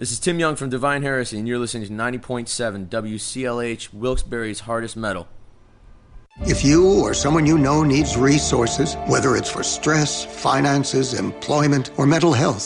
This is Tim Young from Divine Heresy, and you're listening to 90.7 WCLH, Wilkes-Barre's hardest metal. If you or someone you know needs resources, whether it's for stress, finances, employment, or mental health,